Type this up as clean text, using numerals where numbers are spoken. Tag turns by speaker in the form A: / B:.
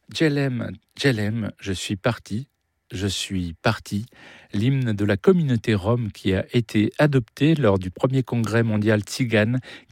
A: Djelem, Djelem, je suis parti, l'hymne de la communauté rome qui a été adopté lors du premier congrès mondial tzigane